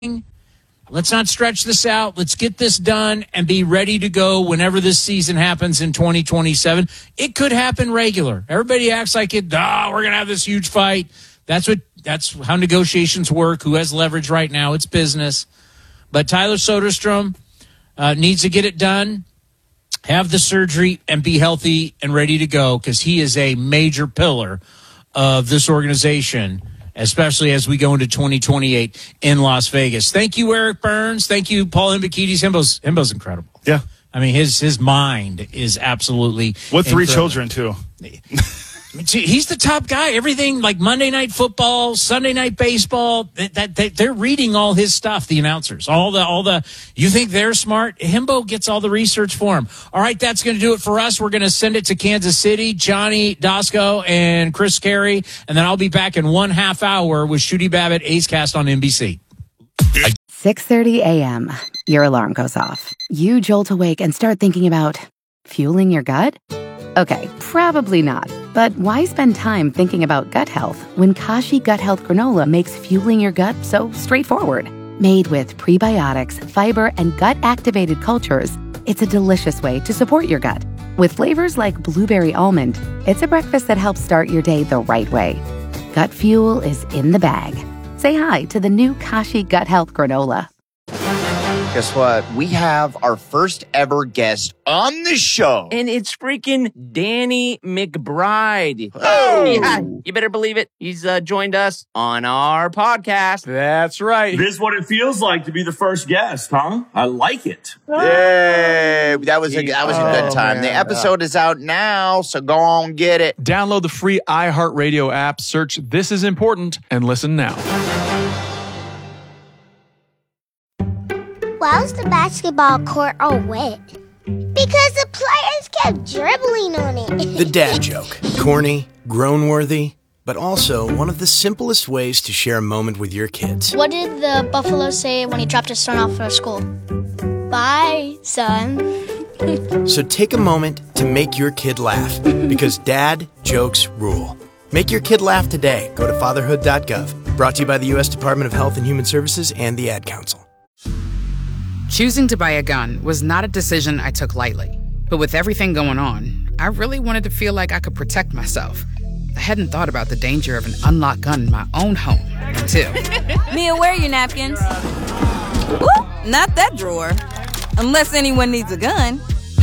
Let's not stretch this out. Let's get this done and be ready to go whenever this season happens in 2027. It could happen regular. Everybody acts like we're going to have this huge fight. That's how negotiations work. Who has leverage right now? It's business. But Tyler Soderstrom needs to get it done, have the surgery, and be healthy and ready to go because he is a major pillar of this organization, especially as we go into 2028 in Las Vegas. Thank you, Eric Burns. Thank you, Paul Hembekides. Himbo's incredible. Yeah. I mean, his mind is absolutely What three incredible. children, too? He's the top guy. Everything like Monday Night Football, Sunday Night Baseball, they're reading all his stuff, the announcers. All the you think they're smart? Himbo gets all the research for him. All right, that's going to do it for us. We're going to send it to Kansas City, Johnny Dosco and Chris Carey, and then I'll be back in 1/2 hour with Shooty Babbitt, A's Cast on NBC. 6:30 a.m. Your alarm goes off. You jolt awake and start thinking about fueling your gut? Okay, probably not. But why spend time thinking about gut health when Kashi Gut Health Granola makes fueling your gut so straightforward? Made with prebiotics, fiber, and gut-activated cultures, it's a delicious way to support your gut. With flavors like blueberry almond, it's a breakfast that helps start your day the right way. Gut fuel is in the bag. Say hi to the new Kashi Gut Health Granola. Guess what? We have our first ever guest on the show. And it's freaking Danny McBride. Oh! Yeah, you better believe it. He's joined us on our podcast. That's right. This is what it feels like to be the first guest, huh? I like it. Yay! That was a good time. man. The episode is out now, so go on get it. Download the free iHeartRadio app, search This Is Important, and listen now. Why was the basketball court all wet? Because the players kept dribbling on it. The dad joke. Corny, groan-worthy, but also one of the simplest ways to share a moment with your kids. What did the buffalo say when he dropped his son off at school? Bye, son. So take a moment to make your kid laugh, because dad jokes rule. Make your kid laugh today. Go to fatherhood.gov. Brought to you by the U.S. Department of Health and Human Services and the Ad Council. Choosing to buy a gun was not a decision I took lightly. But with everything going on, I really wanted to feel like I could protect myself. I hadn't thought about the danger of an unlocked gun in my own home until... Mia, where are your napkins? Ooh, not that drawer. Unless anyone needs a gun.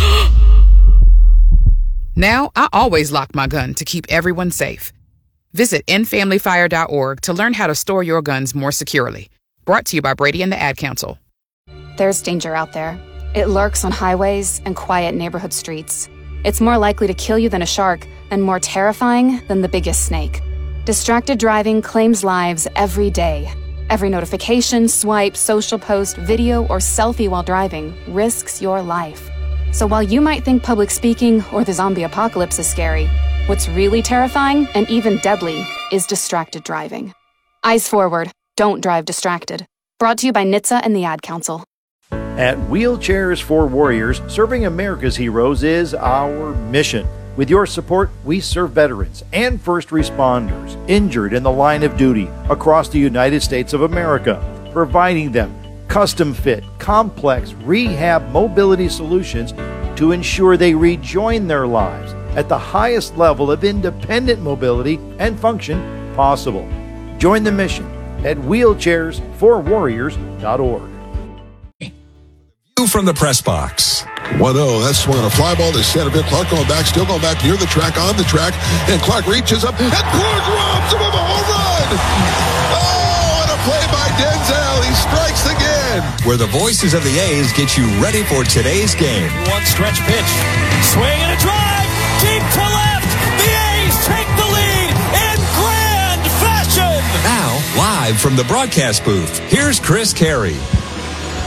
Now, I always lock my gun to keep everyone safe. Visit endfamilyfire.org to learn how to store your guns more securely. Brought to you by Brady and the Ad Council. There's danger out there. It lurks on highways and quiet neighborhood streets. It's more likely to kill you than a shark and more terrifying than the biggest snake. Distracted driving claims lives every day. Every notification, swipe, social post, video, or selfie while driving risks your life. So while you might think public speaking or the zombie apocalypse is scary, what's really terrifying and even deadly is distracted driving. Eyes forward. Don't drive distracted. Brought to you by NHTSA and the Ad Council. At Wheelchairs for Warriors, serving America's heroes is our mission. With your support, we serve veterans and first responders injured in the line of duty across the United States of America, providing them custom-fit, complex rehab mobility solutions to ensure they rejoin their lives at the highest level of independent mobility and function possible. Join the mission at wheelchairsforwarriors.org. From the press box. 1-0. That's swung on a fly ball to center field. Clark going back, still going back near the track, on the track. And Clark reaches up, and Clark robs him of a home run. Oh, and a play by Denzel. He strikes again. Where the voices of the A's get you ready for today's game. One stretch pitch. Swing and a drive. Deep to left. The A's take the lead in grand fashion. Now, live from the broadcast booth, here's Chris Carey.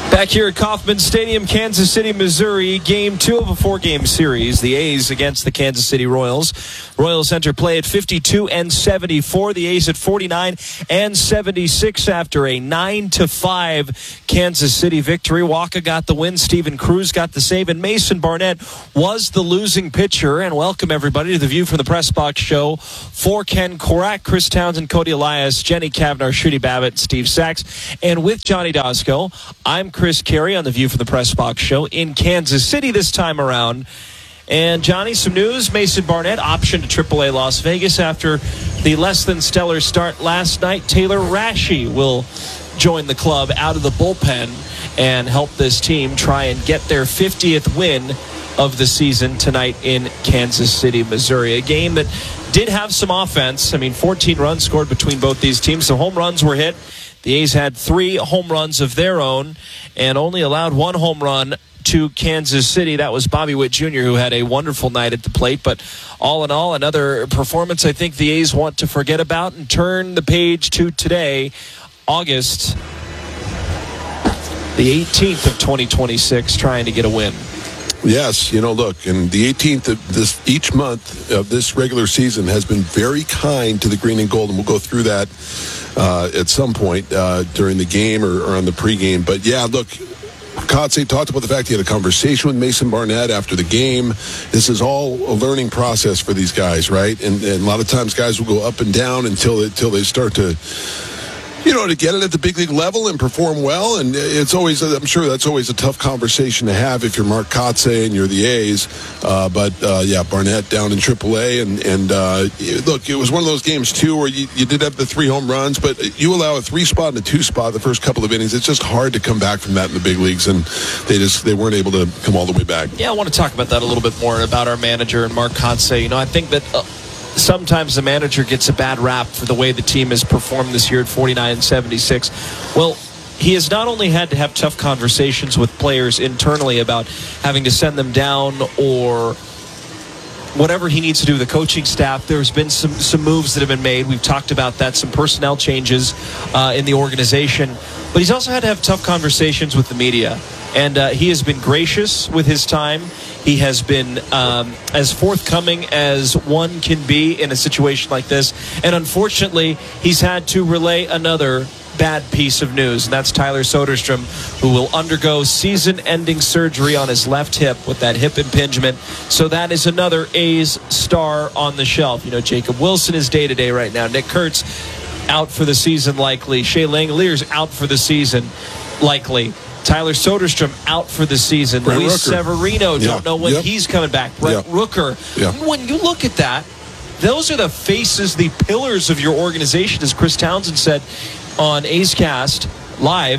Back here at Kauffman Stadium, Kansas City, Missouri, Game 2 of a 4-game series. The A's against the Kansas City Royals. Royals enter play at 52-74. The A's at 49-76 after a 9-5 Kansas City victory. Waka got the win. Steven Cruz got the save. And Mason Barnett was the losing pitcher. And welcome, everybody, to the View from the Press Box show. For Ken Korak, Chris Townsend, Cody Elias, Jenny Kavnar, Shruti Babbitt, Steve Sachs. And with Johnny Dosco, I'm Chris Carey on the View from the Press Box show in Kansas City this time around. And Johnny, some news. Mason Barnett optioned to AAA Las Vegas after the less than stellar start last night. Taylor Rashi will join the club out of the bullpen and help this team try and get their 50th win of the season tonight in Kansas City, Missouri. A game that did have some offense. 14 runs scored between both these teams. The home runs were hit. The A's had 3 home runs of their own and only allowed 1 home run to Kansas City. That was Bobby Witt Jr., who had a wonderful night at the plate. But all in all, another performance I think the A's want to forget about and turn the page to today, August the 18th of 2026, trying to get a win. Yes, look, and the 18th of each month of this regular season has been very kind to the green and gold, and we'll go through that at some point during the game or on the pregame. But yeah, look, Kotze talked about the fact he had a conversation with Mason Barnett after the game. This is all a learning process for these guys, right? And a lot of times guys will go up and down until they start to, to get it at the big league level and perform well. And it's always, I'm sure that's always a tough conversation to have if you're Mark Kotze and you're the A's. But Barnett down in AAA. And look, it was one of those games, too, where you did have the 3 home runs, but you allow a 3-spot and a 2-spot the first couple of innings. It's just hard to come back from that in the big leagues, and they weren't able to come all the way back. Yeah, I want to talk about that a little bit more, about our manager and Mark Kotze. I think that sometimes the manager gets a bad rap for the way the team has performed this year at 49-76. Well, he has not only had to have tough conversations with players internally about having to send them down or whatever he needs to do with the coaching staff. There's been some moves that have been made. We've talked about that, some personnel changes in the organization. But he's also had to have tough conversations with the media. And he has been gracious with his time. He has been as forthcoming as one can be in a situation like this. And unfortunately, he's had to relay another bad piece of news, and that's Tyler Soderstrom, who will undergo season-ending surgery on his left hip with that hip impingement. So that is another A's star on the shelf. Jacob Wilson is day-to-day right now. Nick Kurtz out for the season likely. Shea Langeliers out for the season likely. Tyler Soderstrom out for the season. Brent Luis Rooker. Severino, don't know when he's coming back. Brent Rooker. Yeah. When you look at that, those are the faces, the pillars of your organization, as Chris Townsend said on A's Cast Live,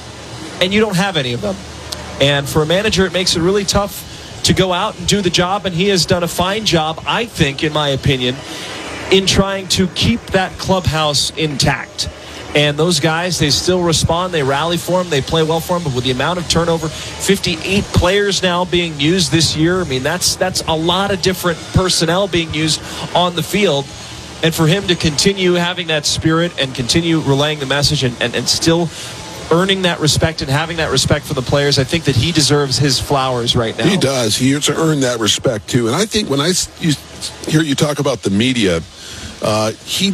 and you don't have any of them. And for a manager, it makes it really tough to go out and do the job, and he has done a fine job, I think, in my opinion, in trying to keep that clubhouse intact. And those guys, they still respond. They rally for him. They play well for him. But with the amount of turnover, 58 players now being used this year, that's a lot of different personnel being used on the field. And for him to continue having that spirit and continue relaying the message and still earning that respect and having that respect for the players, I think that he deserves his flowers right now. He does. He has to earn that respect, too. And I think when you hear you talk about the media, he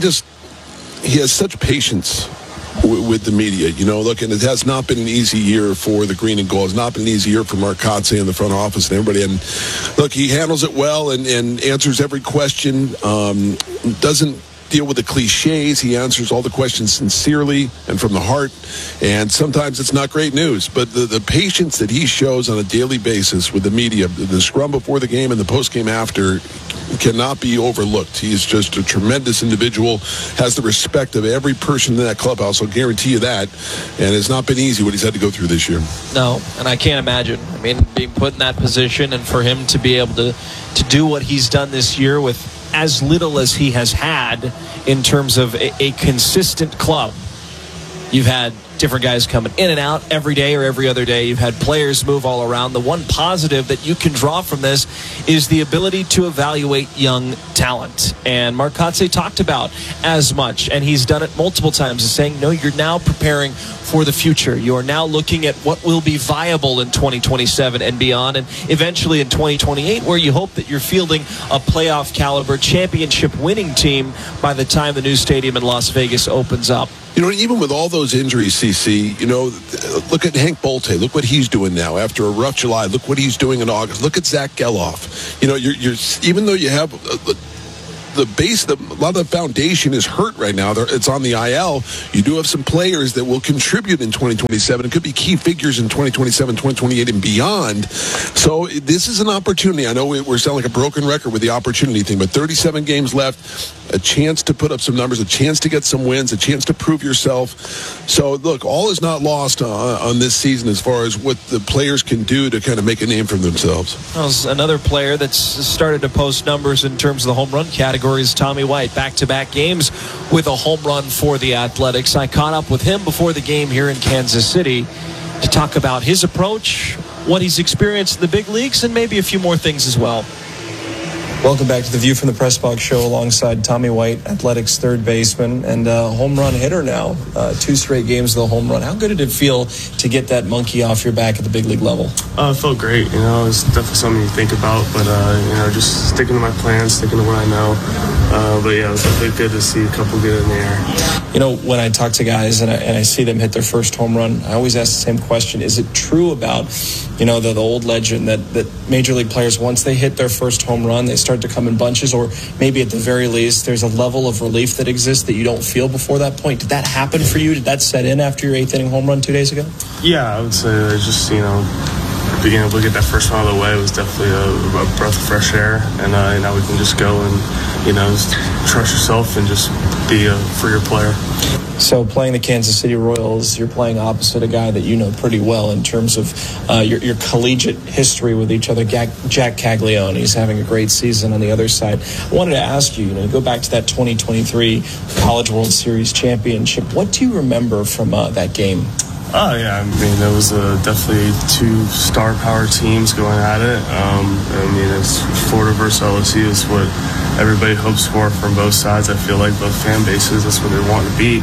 has such patience with the media. Look, and it has not been an easy year for the green and gold. It's not been an easy year for Mark Kotze in the front office and everybody. And look, he handles it well and answers every question. Doesn't deal with the cliches. He answers all the questions sincerely and from the heart. And sometimes it's not great news. But the patience that he shows on a daily basis with the media, the scrum before the game and the post-game after, cannot be overlooked. He is just a tremendous individual, has the respect of every person in that clubhouse. I'll guarantee you that. And it's not been easy what he's had to go through this year. No, and I can't imagine. Being put in that position and for him to be able to do what he's done this year with as little as he has had in terms of a consistent club. You've had different guys coming in and out every day or every other day. You've had players move all around. The one positive that you can draw from this is the ability to evaluate young talent. And Mark Kotsay talked about as much, and he's done it multiple times, is saying, no, you're now preparing for the future. You are now looking at what will be viable in 2027 and beyond, and eventually in 2028, where you hope that you're fielding a playoff caliber championship winning team by the time the new stadium in Las Vegas opens up. You know, even with all those injuries, CC, you know, look at Hank Bolte. Look what he's doing now after a rough July. Look what he's doing in August. Look at Zach Geloff. You know, you're even though you have the base, a lot of the foundation is hurt right now. It's on the IL. You do have some players that will contribute in 2027. It could be key figures in 2027, 2028, and beyond. So this is an opportunity. I know we're sounding like a broken record with the opportunity thing, but 37 games left, a chance to put up some numbers, a chance to get some wins, a chance to prove yourself. So, look, all is not lost on this season as far as what the players can do to kind of make a name for themselves. Well, another player that's started to post numbers in terms of the home run category is Tommy White. Back-to-back games with a home run for the Athletics. I caught up with him before the game here in Kansas City to talk about his approach, what he's experienced in the big leagues, and maybe a few more things as well. Welcome back to the View from the Press Box show alongside Tommy White, Athletics third baseman and home run hitter now. 2 straight games of the home run. How good did it feel to get that monkey off your back at the big league level? It felt great. You know, it's definitely something you think about, but, you know, just sticking to my plans, sticking to what I know. But, yeah, it was definitely good to see a couple get in the air. You know, when I talk to guys and I see them hit their first home run, I always ask the same question. Is it true about, you know, the old legend that major league players, once they hit their first home run, they start to come in bunches, or maybe at the very least there's a level of relief that exists that you don't feel before that point? Did that happen for you? Did that set in after your 8th inning home run 2 days ago? Yeah, I would say that just, you know, being able to get that first one out of the way was definitely a breath of fresh air, and now we can just go and, you know, just trust yourself and just be a freer player. So playing the Kansas City Royals, you're playing opposite a guy that you know pretty well in terms of your collegiate history with each other, Jack Caglione. He's having a great season on the other side. I wanted to ask you, you go back to that 2023 College World Series championship. What do you remember from that game? Oh, yeah. I mean, there was definitely 2 star power teams going at it. I mean, it's Florida versus LSU is what everybody hopes for from both sides. I feel like both fan bases, that's what they want to beat.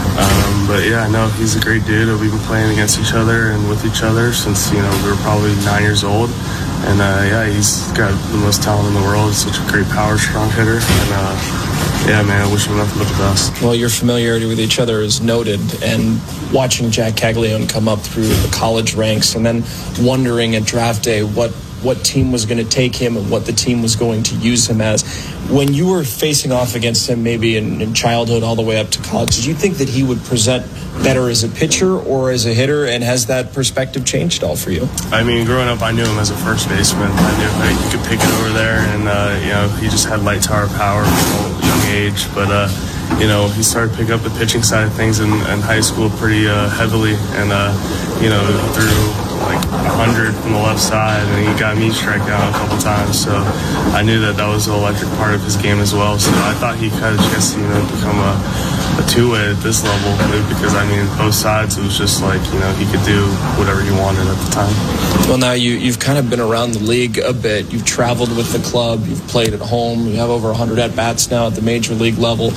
But, yeah, no, he's a great dude. We've been playing against each other and with each other since, you know, we were probably 9 years old. And, yeah, he's got the most talent in the world. He's such a great power, strong hitter. And, yeah, man, I wish him nothing but the best. Well, your familiarity with each other is noted, and watching Jack Caglione come up through the college ranks and then wondering at draft day what team was going to take him and what the team was going to use him as. When you were facing off against him maybe in childhood all the way up to college, did you think that he would present better as a pitcher or as a hitter, and has that perspective changed at all for you? I mean, growing up, I knew him as a first baseman. I knew like, you could pick it over there, and, you know, he just had light tower power from a young age. But, you know, he started picking up the pitching side of things in high school pretty heavily, and, you know, threw like 100 from the left side, and he got me strike out a couple times. So I knew that was an electric part of his game as well. So I thought he had a chance to, you know, become a two-way at this level, because I mean, both sides, it was just like, you know, he could do whatever he wanted at the time. Well, now you've kind of been around the league a bit. You've traveled with the club. You've played at home. You have over 100 at-bats now at the major league level.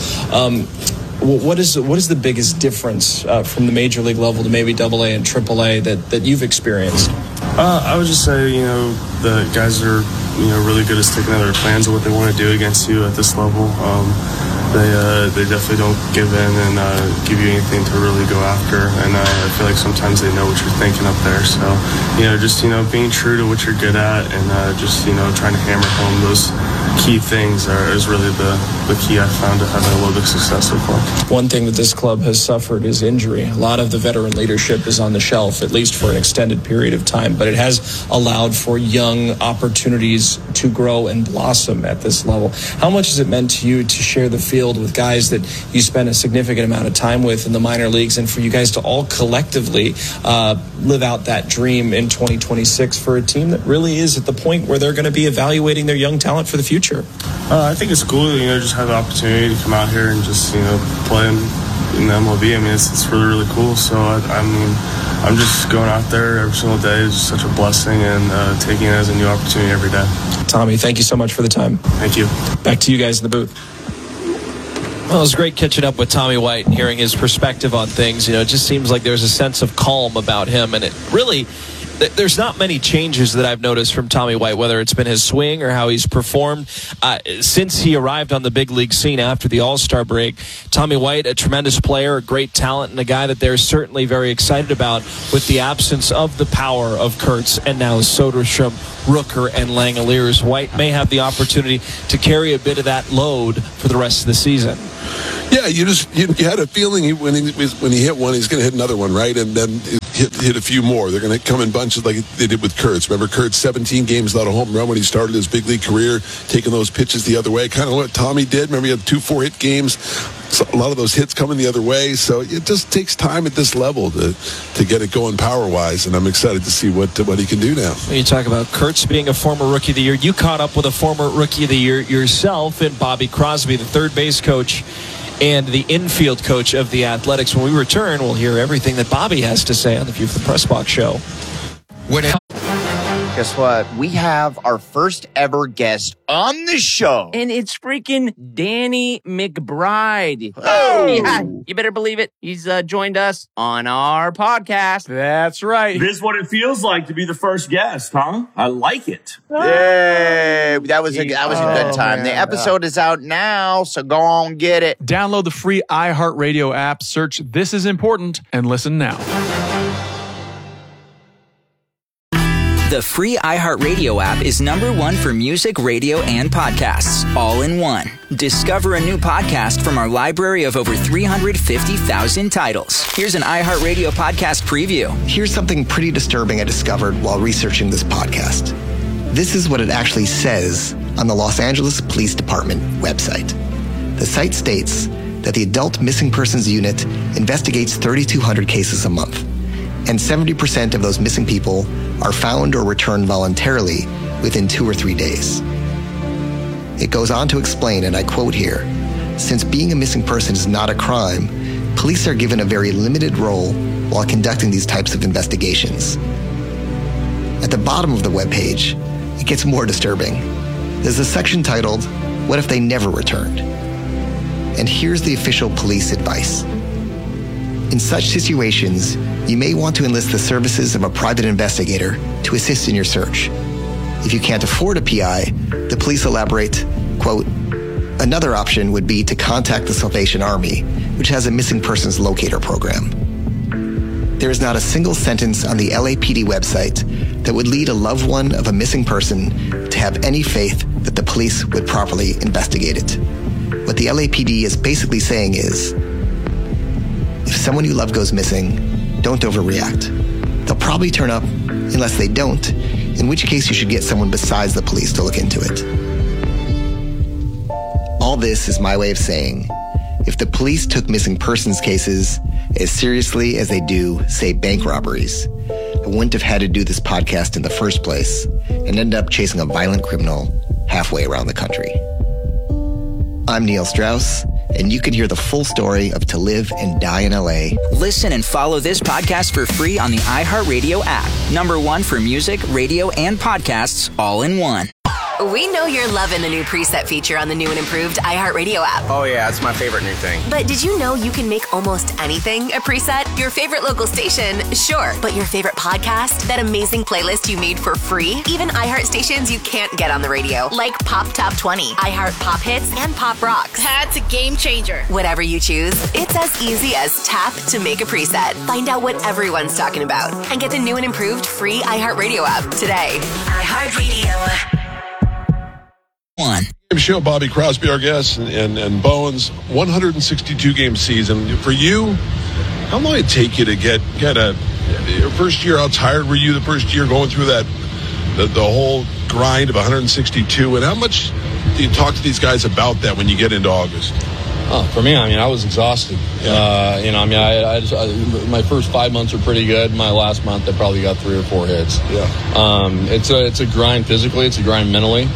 What is the biggest difference from the major league level to maybe AA and AAA that you've experienced? I would just say, you know, the guys are, you know, really good at sticking to their plans of what they want to do against you at this level. They definitely don't give in and give you anything to really go after. And I feel like sometimes they know what you're thinking up there. So, you know, just, you know, being true to what you're good at, and just, you know, trying to hammer home those key things is really the key I found to having a little bit of success so far. One thing that this club has suffered is injury. A lot of the veteran leadership is on the shelf, at least for an extended period of time, but it has allowed for young opportunities to grow and blossom at this level. How much has it meant to you to share the field with guys that you spend a significant amount of time with in the minor leagues, and for you guys to all collectively live out that dream in 2026 for a team that really is at the point where they're going to be evaluating their young talent for the future? I think it's cool, you know, just have the opportunity to come out here and just, you know, play and in the MLB. I mean, it's really, really cool. So, I'm just going out there every single day is just such a blessing, and taking it as a new opportunity every day. Tommy, thank you so much for the time. Thank you. Back to you guys in the booth. Well, it was great catching up with Tommy White and hearing his perspective on things. It just seems like there's a sense of calm about him, and it really... There's not many changes that I've noticed from Tommy White, whether it's been his swing or how he's performed. Since he arrived on the big league scene after the All-Star break, Tommy White, a tremendous player, a great talent, and a guy that they're certainly very excited about with the absence of the power of Kurtz and now Soderstrom, Rooker, and Langeliers. White may have the opportunity to carry a bit of that load for the rest of the season. Yeah, you had a feeling when he hit one, he's going to hit another one, right? And then hit a few more. They're going to come in bunches like they did with Kurtz. Remember, Kurtz 17 games without a home run when he started his big league career, taking those pitches the other way, kind of what Tommy did. Remember, he had 2 4-hit games. So a lot of those hits coming the other way. So it just takes time at this level to get it going power-wise, and I'm excited to see what he can do now. When you talk about Kurtz being a former Rookie of the Year, you caught up with a former Rookie of the Year yourself in Bobby Crosby, the third base coach and the infield coach of the Athletics. When we return, we'll hear everything that Bobby has to say on the View from the Press Box show. Guess what? We have our first ever guest on the show. And it's freaking Danny McBride. Oh! Yeah, you better believe it. He's joined us on our podcast. That's right. This is what it feels like to be the first guest, huh? I like it. Yay! That was a good time. Man. The episode is out now, so go on get it. Download the free iHeartRadio app, search This Is Important, and listen now. The free iHeartRadio app is #1 for music, radio, and podcasts, all in one. Discover a new podcast from our library of over 350,000 titles. Here's an iHeartRadio podcast preview. Here's something pretty disturbing I discovered while researching this podcast. This is what it actually says on the Los Angeles Police Department website. The site states that the Adult Missing Persons Unit investigates 3,200 cases a month, and 70% of those missing people are found or returned voluntarily within 2 or 3 days. It goes on to explain, and I quote here, since being a missing person is not a crime, police are given a very limited role while conducting these types of investigations. At the bottom of the webpage, it gets more disturbing. There's a section titled, What If They Never Returned? And here's the official police advice. In such situations, you may want to enlist the services of a private investigator to assist in your search. If you can't afford a PI, the police elaborate, quote, another option would be to contact the Salvation Army, which has a missing persons locator program. There is not a single sentence on the LAPD website that would lead a loved one of a missing person to have any faith that the police would properly investigate it. What the LAPD is basically saying is, if someone you love goes missing, don't overreact. They'll probably turn up unless they don't, in which case you should get someone besides the police to look into it. All this is my way of saying, if the police took missing persons cases as seriously as they do, say, bank robberies, I wouldn't have had to do this podcast in the first place and end up chasing a violent criminal halfway around the country. I'm Neil Strauss, and you can hear the full story of To Live and Die in LA. Listen and follow this podcast for free on the iHeartRadio app. #1 for music, radio, and podcasts, all in one. We know you're loving the new preset feature on the new and improved iHeartRadio app. Oh yeah, it's my favorite new thing. But did you know you can make almost anything a preset? Your favorite local station, sure. But your favorite podcast? That amazing playlist you made for free? Even iHeart stations you can't get on the radio, like Pop Top 20, iHeart Pop Hits, and Pop Rocks. That's a game changer. Whatever you choose, it's as easy as tap to make a preset. Find out what everyone's talking about and get the new and improved free iHeartRadio app today. iHeartRadio. One. Show Bobby Crosby, our guest, and Bowen's 162-game season. For you, how long did it take you to get your first year? How tired were you the first year going through that, the whole grind of 162? And how much do you talk to these guys about that when you get into August? For me, I was exhausted. Yeah. My first 5 months were pretty good. My last month, I probably got 3 or 4 hits. Yeah. It's a grind physically. It's a grind mentally.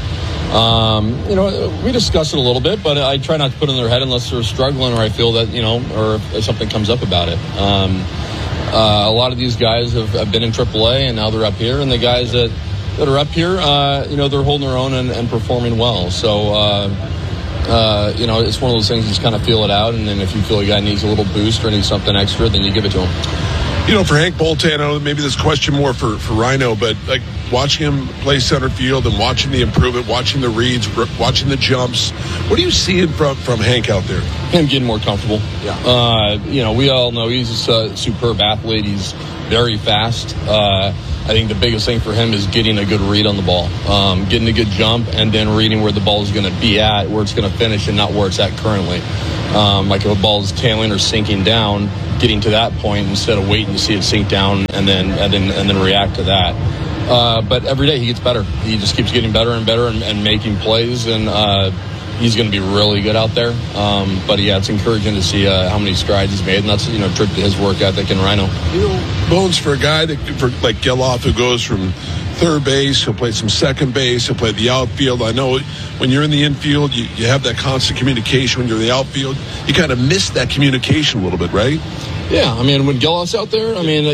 We discuss it a little bit, but I try not to put it in their head unless they're struggling or I feel that, or if something comes up about it. A lot of these guys have been in AAA and now they're up here, and the guys that are up here, they're holding their own and performing well. So, it's one of those things you just kind of feel it out, and then if you feel a guy needs a little boost or needs something extra, then you give it to him. For Hank Bolte, I know maybe this question more for Rhino, but like watching him play center field and watching the improvement, watching the reads, watching the jumps, what are you seeing from Hank out there? Him getting more comfortable. Yeah. We all know he's a superb athlete. He's very fast. I think the biggest thing for him is getting a good read on the ball, getting a good jump, and then reading where the ball is going to be at, where it's going to finish, and not where it's at currently. Like if a ball is tailing or sinking down, getting to that point instead of waiting to see it sink down and then react to that. But every day he gets better. He just keeps getting better and better and making plays, and he's going to be really good out there. But yeah, it's encouraging to see how many strides he's made, and that's trip to his work ethic in Rhino. Bones, for a guy like Geloff, who goes from third base, he'll play some second base, he'll play the outfield. I know when you're in the infield, you have that constant communication. When you're in the outfield, you kind of miss that communication a little bit, right? Yeah, when Geloff's out there,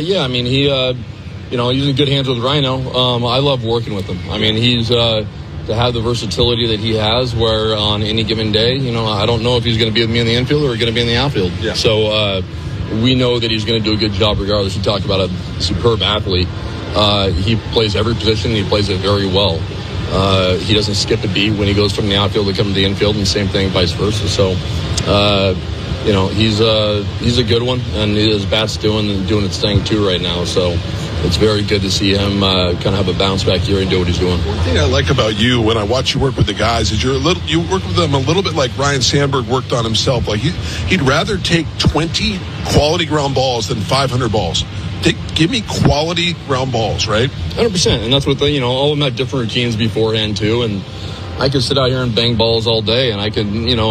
he's in good hands with Rhino. I love working with him. He's to have the versatility that he has, where on any given day, I don't know if he's going to be with me in the infield or going to be in the outfield. Yeah. So we know that he's going to do a good job regardless. You talk about a superb athlete. He plays every position, and he plays it very well. He doesn't skip a beat when he goes from the outfield to come to the infield, and same thing vice versa. So, he's a good one, and his bat's doing its thing too right now. So it's very good to see him kind of have a bounce back year and do what he's doing. One thing I like about you when I watch you work with the guys is you work with them a little bit like Ryan Sandberg worked on himself. Like he'd rather take 20 quality ground balls than 500 balls. Give me quality ground balls, right? 100%, and that's what all of them have different routines beforehand too. And I could sit out here and bang balls all day, and I could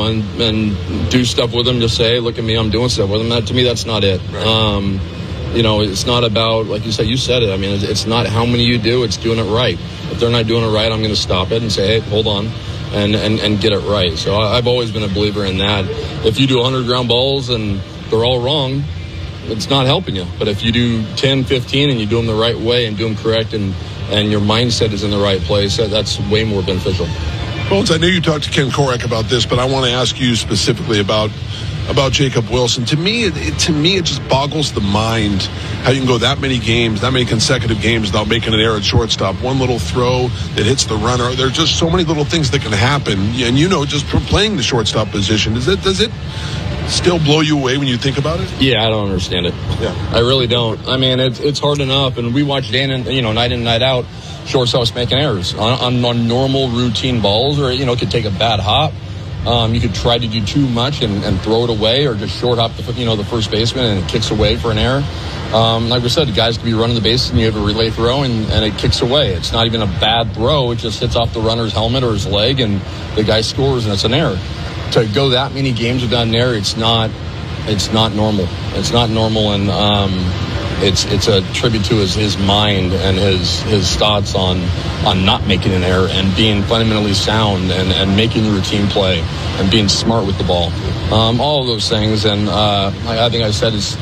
and do stuff with them. Just say, hey, look at me, I'm doing stuff with them. That to me, that's not it. Right. It's not about, like you said it. It's not how many you do, it's doing it right. If they're not doing it right, I'm going to stop it and say, hey, hold on, and get it right. So I've always been a believer in that. If you do 100 ground balls and they're all wrong, it's not helping you. But if you do 10, 15 and you do them the right way and do them correct and your mindset is in the right place, that's way more beneficial. Bones, I know you talked to Ken Korach about this, but I want to ask you specifically about Jacob Wilson. To me, it just boggles the mind how you can go that many consecutive games without making an error at shortstop. One little throw that hits the runner. There's just so many little things that can happen. And just from playing the shortstop position, does it still blow you away when you think about it? Yeah, I don't understand it. Yeah, I really don't. It's hard enough, and we watch night in, night out, shortstops making errors on normal routine balls, or it could take a bad hop. You could try to do too much and throw it away, or just short hop the first baseman and it kicks away for an error. Like we said, the guys could be running the bases and you have a relay throw and it kicks away. It's not even a bad throw. It just hits off the runner's helmet or his leg and the guy scores and it's an error. To go that many games without an error, it's not normal. It's not normal, and it's a tribute to his mind and his thoughts on not making an error and being fundamentally sound and making the routine play and being smart with the ball. All of those things, and I think I said it's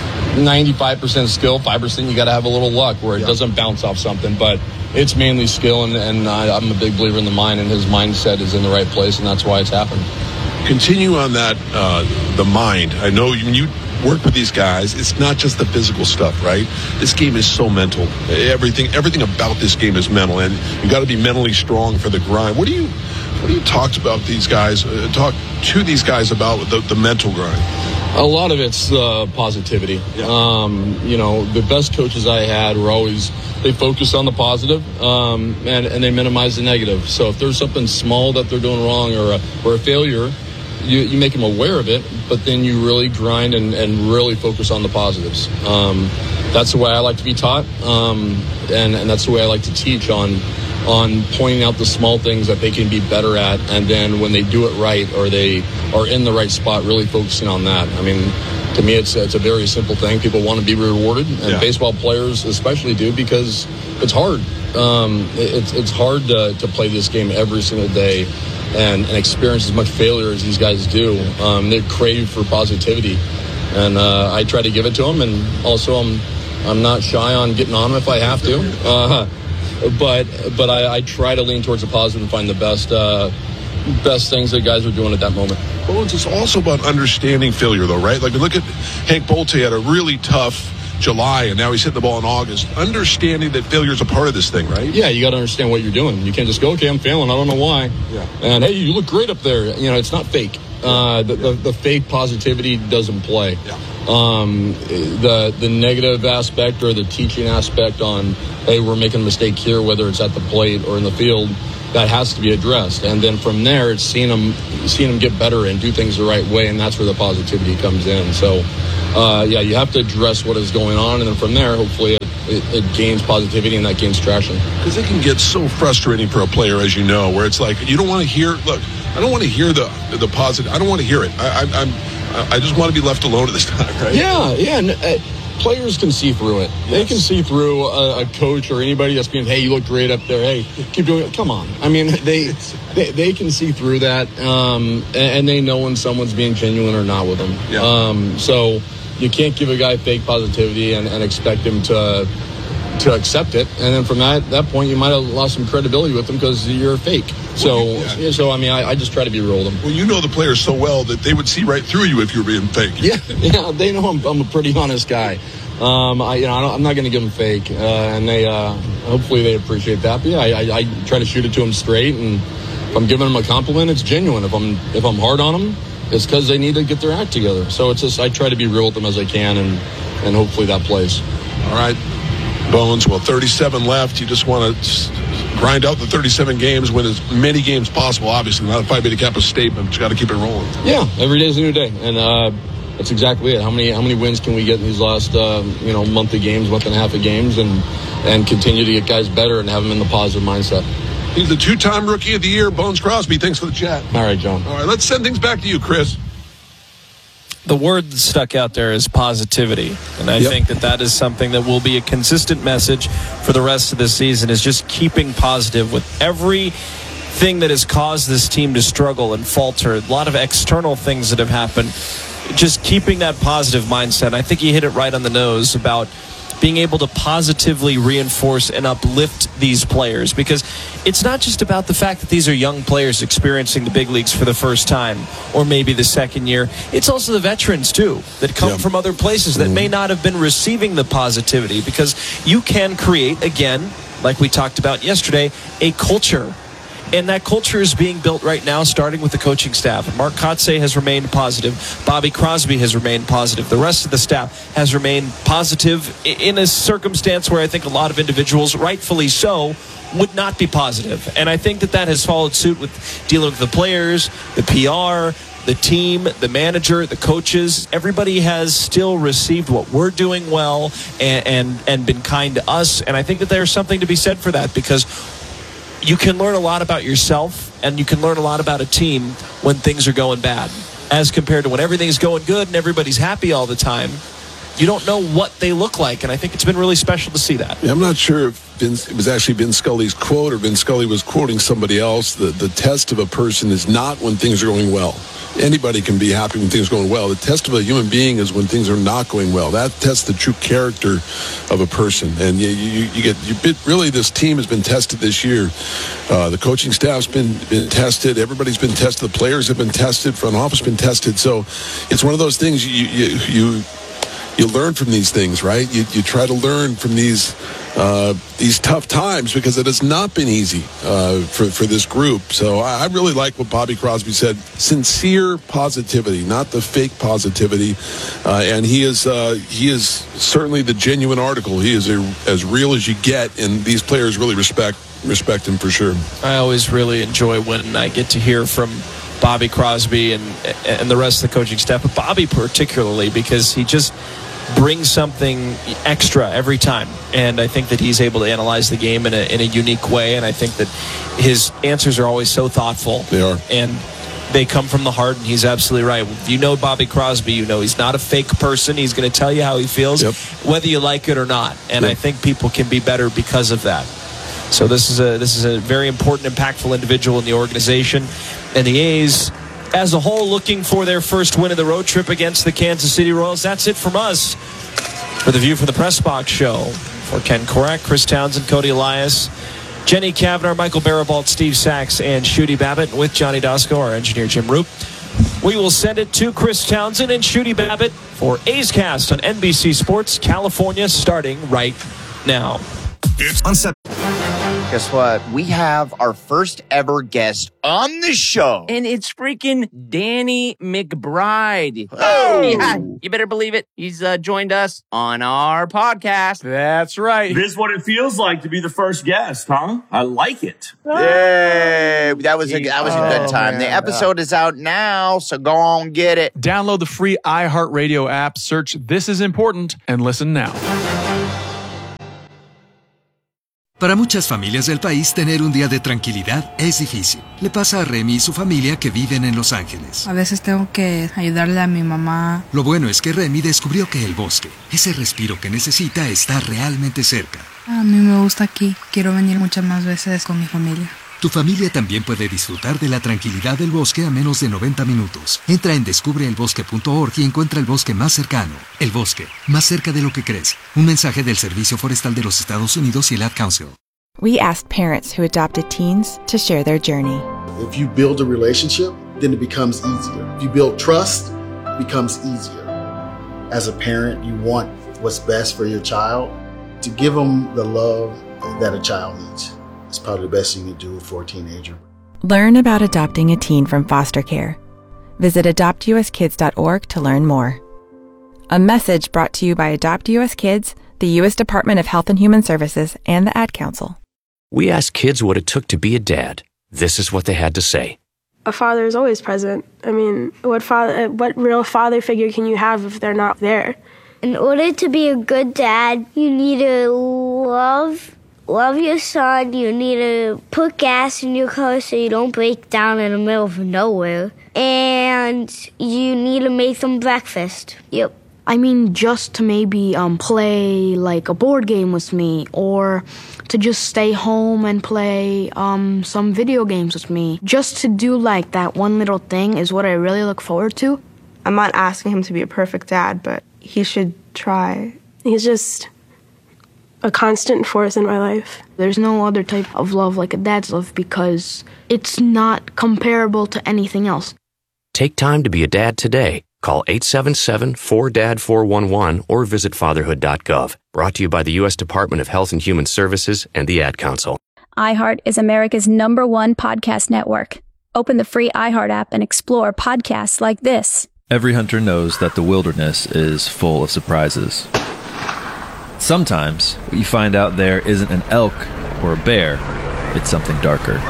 95% skill, 5% you got to have a little luck where it doesn't bounce off something, but it's mainly skill, and I'm a big believer in the mind, and his mindset is in the right place, and that's why it's happened. Continue on that, the mind. I know when you work with these guys, it's not just the physical stuff, right? This game is so mental. Everything about this game is mental, and you got to be mentally strong for the grind. What do you talk about these guys? Talk to these guys about the mental grind. A lot of it's positivity. Yeah. The best coaches I had were always, they focus on the positive, and they minimize the negative. So if there's something small that they're doing wrong or a failure, you make them aware of it, but then you really grind and really focus on the positives. That's the way I like to be taught, and that's the way I like to teach on pointing out the small things that they can be better at, and then when they do it right or they are in the right spot, really focusing on that. to me, it's a very simple thing. People want to be rewarded, and baseball players especially do, because it's hard. It's hard to play this game every single day and experience as much failure as these guys do. They crave for positivity, and I try to give it to them. And also, I'm not shy on getting on them if I have to. But I try to lean towards the positive and find the best things that guys are doing at that moment. Well, it's also about understanding failure, though, right? Like, look at Hank Bolte had a really tough July, and now he's hitting the ball in August. Understanding that failure is a part of this thing, right? Yeah, you got to understand what you're doing. You can't just go, okay, I'm failing, I don't know why. Yeah. And hey, you look great up there. It's not fake. The fake positivity doesn't play. Yeah. The negative aspect or the teaching aspect on, hey, we're making a mistake here, whether it's at the plate or in the field, that has to be addressed. And then from there, it's seeing them get better and do things the right way, and that's where the positivity comes in. So, you have to address what is going on, and then from there, hopefully it gains positivity and that gains traction. Because it can get so frustrating for a player, as you know, where it's like, you don't want to hear, look, I don't want to hear the positive. I don't want to hear it. I just want to be left alone at this time, right? Yeah. Players can see through it. Yes. They can see through a coach or anybody that's being, hey, you look great up there. Hey, keep doing it. Come on. I mean, they can see through that, and they know when someone's being genuine or not with them. Yeah. So you can't give a guy fake positivity and expect him to accept it. And then from that point, you might have lost some credibility with them because you're fake. So I mean, I just try to be real with them. Well, you know the players so well that they would see right through you if you were being fake. Yeah, they know I'm a pretty honest guy. I'm not going to give them fake, and they hopefully they appreciate that. But yeah, I try to shoot it to them straight, and if I'm giving them a compliment, it's genuine. If I'm hard on them, it's because they need to get their act together. So it's just I try to be real with them as I can, and hopefully that plays. All right, Bones. Well, 37 left. You just want to grind out the 37 games, win as many games possible. Obviously, not a Phi Beta Kappa statement, but you got to keep it rolling. Yeah, every day is a new day, and that's exactly it. How many wins can we get in these last month of games, month and a half of games, and continue to get guys better and have them in the positive mindset. He's the 2-time Rookie of the Year, Bones Crosby. Thanks for the chat. All right, John. All right, let's send things back to you, Chris. The word that stuck out there is positivity, and I think that is something that will be a consistent message for the rest of the season, is just keeping positive with everything that has caused this team to struggle and falter. A lot of external things that have happened. Just keeping that positive mindset. I think you hit it right on the nose about being able to positively reinforce and uplift these players, because it's not just about the fact that these are young players experiencing the big leagues for the first time or maybe the second year. It's also the veterans too that come from other places that may not have been receiving the positivity, because you can create, again, like we talked about yesterday, a culture. And that culture is being built right now, starting with the coaching staff. Mark Kotsay has remained positive. Bobby Crosby has remained positive. The rest of the staff has remained positive in a circumstance where I think a lot of individuals, rightfully so, would not be positive. And I think that has followed suit with dealing with the players, the PR, the team, the manager, the coaches. Everybody has still received what we're doing well and been kind to us. And I think that there's something to be said for that, because you can learn a lot about yourself and you can learn a lot about a team when things are going bad, as compared to when everything's going good and everybody's happy all the time. You don't know what they look like, and I think it's been really special to see that. Yeah, I'm not sure if it was actually Vin Scully's quote or Vin Scully was quoting somebody else. The test of a person is not when things are going well. Anybody can be happy when things are going well. The test of a human being is when things are not going well. That tests the true character of a person. And really, this team has been tested this year. The coaching staff's been tested. Everybody's been tested. The players have been tested. Front office has been tested. So it's one of those things you learn from these things, right? You try to learn from these tough times, because it has not been easy for this group. So I really like what Bobby Crosby said. Sincere positivity, not the fake positivity. And he is certainly the genuine article. He is as real as you get, and these players really respect him for sure. I always really enjoy when I get to hear from Bobby Crosby and the rest of the coaching staff, but Bobby particularly, because he just brings something extra every time, and I think that he's able to analyze the game in a unique way, and I think that his answers are always so thoughtful. They are. And they come from the heart, and he's absolutely right. If you know Bobby Crosby, you know he's not a fake person. He's going to tell you how he feels, whether you like it or not. And I think people can be better because of that. So this is a very important, impactful individual in the organization. And the A's, as a whole, looking for their first win of the road trip against the Kansas City Royals. That's it from us for the View from the Press Box show. For Ken Korak, Chris Townsend, Cody Elias, Jenny Kavanaugh, Michael Barabalt, Steve Sachs, and Shooty Babbitt, with Johnny Dosco, our engineer Jim Roop. We will send it to Chris Townsend and Shooty Babbitt for A's Cast on NBC Sports California, starting right now. It's on set. Guess what? We have our first ever guest on the show. And it's freaking Danny McBride. Oh! Yeah, you better believe it. He's joined us on our podcast. That's right. This is what it feels like to be the first guest, huh? I like it. Yay! That was a good time. The episode is out now, so go on, get it. Download the free iHeartRadio app, search This Is Important, and listen now. Para muchas familias del país, tener un día de tranquilidad es difícil. Le pasa a Remy y su familia que viven en Los Ángeles. A veces tengo que ayudarle a mi mamá. Lo bueno es que Remy descubrió que el bosque, ese respiro que necesita, está realmente cerca. A mí me gusta aquí. Quiero venir muchas más veces con mi familia. Tu familia también puede disfrutar de la tranquilidad del bosque a menos de 90 minutos. Entra en descubreelbosque.org y encuentra el bosque más cercano. El bosque, más cerca de lo que crees. Un mensaje del Servicio Forestal de los Estados Unidos y el Ad Council. We asked parents who adopted teens to share their journey. If you build a relationship, then it becomes easier. If you build trust, it becomes easier. As a parent, you want what's best for your child. To give them the love that a child needs. It's probably the best thing you can do for a teenager. Learn about adopting a teen from foster care. Visit adoptuskids.org to learn more. A message brought to you by Adopt US Kids, the U.S. Department of Health and Human Services, and the Ad Council. We asked kids what it took to be a dad. This is what they had to say. A father is always present. I mean, what real father figure can you have if they're not there? In order to be a good dad, you need to love your son. You need to put gas in your car so you don't break down in the middle of nowhere. And you need to make them breakfast. Yep. I mean, just to maybe play like a board game with me, or to just stay home and play some video games with me. Just to do like that one little thing is what I really look forward to. I'm not asking him to be a perfect dad, but he should try. He's just a constant force in my life. There's no other type of love like a dad's love because it's not comparable to anything else. Take time to be a dad today. Call 877-4DAD-411 or visit fatherhood.gov. Brought to you by the U.S. Department of Health and Human Services and the Ad Council. iHeart is America's #1 podcast network. Open the free iHeart app and explore podcasts like this. Every hunter knows that the wilderness is full of surprises. Sometimes what you find out there isn't an elk or a bear, it's something darker.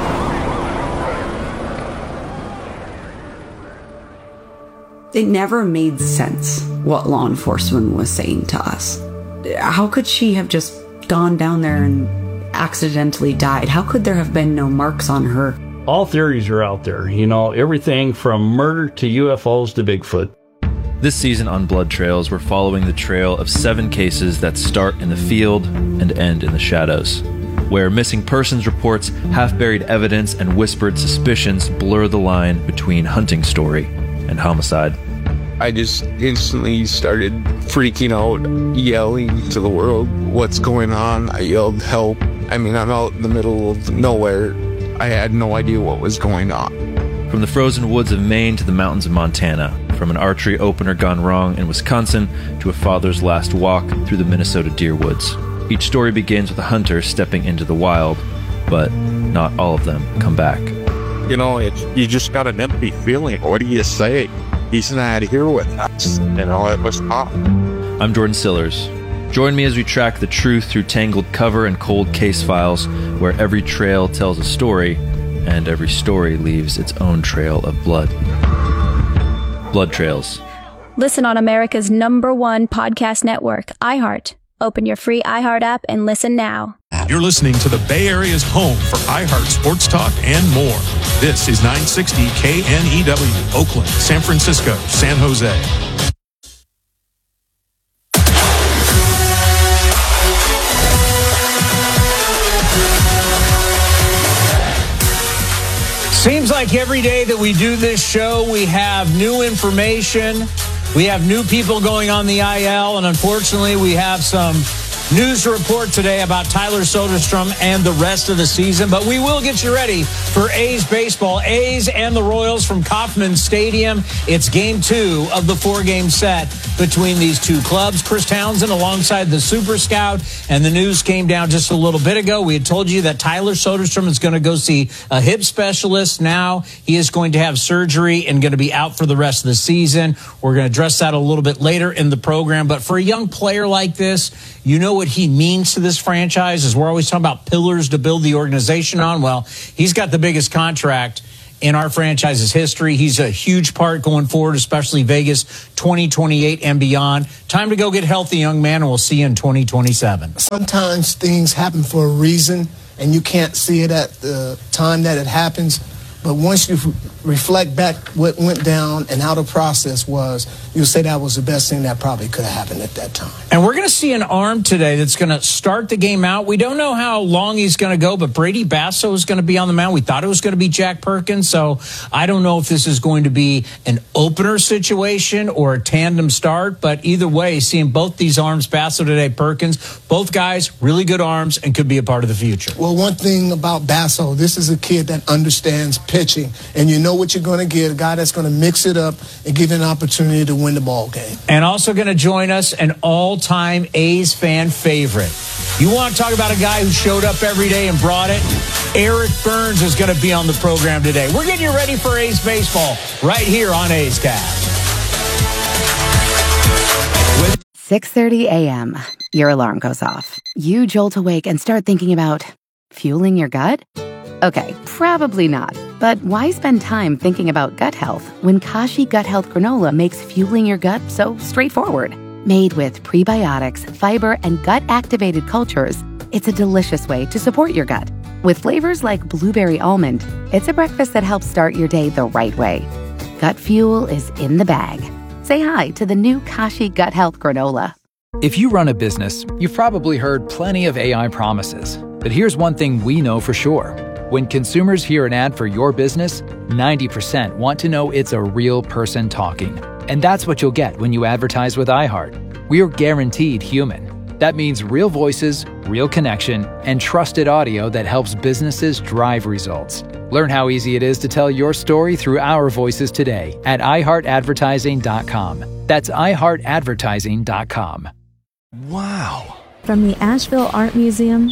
It never made sense what law enforcement was saying to us. How could she have just gone down there and accidentally died? How could there have been no marks on her? All theories are out there, everything from murder to UFOs to Bigfoot. This season on Blood Trails, we're following the trail of 7 cases that start in the field and end in the shadows, where missing persons reports, half-buried evidence, and whispered suspicions blur the line between hunting story and homicide. I just instantly started freaking out, yelling to the world, "What's going on?" I yelled, "Help." I mean, I'm out in the middle of nowhere. I had no idea what was going on. From the frozen woods of Maine to the mountains of Montana, from an archery opener gone wrong in Wisconsin to a father's last walk through the Minnesota deer woods. Each story begins with a hunter stepping into the wild, but not all of them come back. You just got an empty feeling. What do you say? He's not here with us. It was tough. I'm Jordan Sillers. Join me as we track the truth through tangled cover and cold case files, where every trail tells a story, and every story leaves its own trail of blood. Blood Trails. Listen on America's #1 podcast network, iHeart. Open your free iHeart app and listen now. You're listening to the Bay Area's home for iHeart Sports Talk and more. This is 960 KNEW, Oakland, San Francisco, San Jose. Seems like every day that we do this show, we have new information. We have new people going on the IL, and unfortunately, we have some news to report today about Tyler Soderstrom and the rest of the season. But we will get you ready for A's baseball. A's and the Royals from Kauffman Stadium. It's game 2 of the 4-game set between these two clubs. Chris Townsend alongside the Super Scout, and the news came down just a little bit ago. We had told you that Tyler Soderstrom is going to go see a hip specialist. Now he is going to have surgery and going to be out for the rest of the season. We're going to address that a little bit later in the program. But for a young player like this, you know what he means to this franchise, is we're always talking about pillars to build the organization on. Well, he's got the biggest contract in our franchise's history. He's a huge part going forward, especially Vegas 2028 and beyond. Time to go get healthy, young man, and we'll see you in 2027. Sometimes things happen for a reason, and you can't see it at the time that it happens. But once you reflect back what went down and how the process was, you'll say that was the best thing that probably could have happened at that time. And we're going to see an arm today that's going to start the game out. We don't know how long he's going to go, but Brady Basso is going to be on the mound. We thought it was going to be Jack Perkins, so I don't know if this is going to be an opener situation or a tandem start, but either way, seeing both these arms, Basso today, Perkins, both guys, really good arms and could be a part of the future. Well, one thing about Basso, this is a kid that understands pitching, and you know what you're going to get, a guy that's going to mix it up and give you an opportunity to win the ball game. And also going to join us, an all-time A's fan favorite. You want to talk about a guy who showed up every day and brought it? Eric Burns is going to be on the program today. We're getting you ready for A's baseball right here on A's Cast. 6:30 a.m. Your alarm goes off. You jolt awake and start thinking about fueling your gut? Okay, probably not. But why spend time thinking about gut health when Kashi Gut Health Granola makes fueling your gut so straightforward? Made with prebiotics, fiber, and gut-activated cultures, it's a delicious way to support your gut. With flavors like blueberry almond, it's a breakfast that helps start your day the right way. Gut fuel is in the bag. Say hi to the new Kashi Gut Health Granola. If you run a business, you've probably heard plenty of AI promises. But here's one thing we know for sure. When consumers hear an ad for your business, 90% want to know it's a real person talking. And that's what you'll get when you advertise with iHeart. We're guaranteed human. That means real voices, real connection, and trusted audio that helps businesses drive results. Learn how easy it is to tell your story through our voices today at iHeartAdvertising.com. That's iHeartAdvertising.com. Wow. From the Asheville Art Museum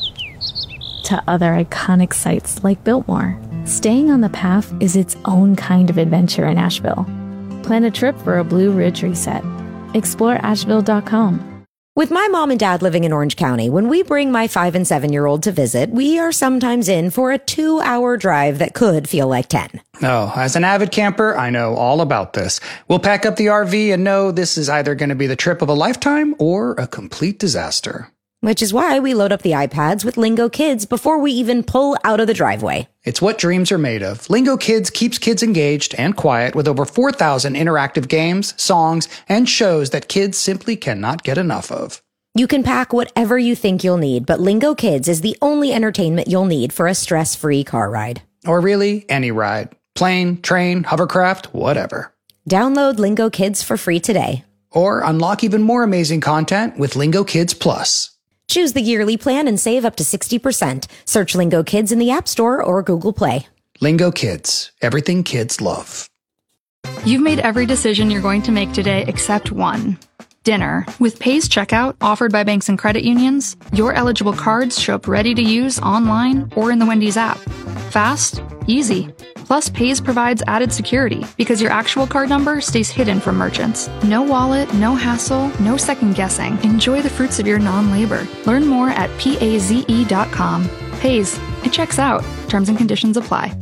to other iconic sites like Biltmore, staying on the path is its own kind of adventure in Asheville. Plan a trip for a Blue Ridge reset. Explore Asheville.com. With my mom and dad living in Orange County, when we bring my 5- and 7-year-old to visit, we are sometimes in for a 2-hour drive that could feel like 10. Oh, as an avid camper, I know all about this. We'll pack up the RV and know this is either going to be the trip of a lifetime or a complete disaster. Which is why we load up the iPads with Lingo Kids before we even pull out of the driveway. It's what dreams are made of. Lingo Kids keeps kids engaged and quiet with over 4,000 interactive games, songs, and shows that kids simply cannot get enough of. You can pack whatever you think you'll need, but Lingo Kids is the only entertainment you'll need for a stress-free car ride. Or really, any ride. Plane, train, hovercraft, whatever. Download Lingo Kids for free today. Or unlock even more amazing content with Lingo Kids Plus. Choose the yearly plan and save up to 60%. Search Lingo Kids in the App Store or Google Play. Lingo Kids. Everything kids love. You've made every decision you're going to make today except one. Dinner. With Paze Checkout, offered by banks and credit unions, your eligible cards show up ready to use online or in the Wendy's app. Fast, easy. Plus, Paze provides added security because your actual card number stays hidden from merchants. No wallet, no hassle, no second guessing. Enjoy the fruits of your non-labor. Learn more at paze.com. Paze. It checks out. Terms and conditions apply.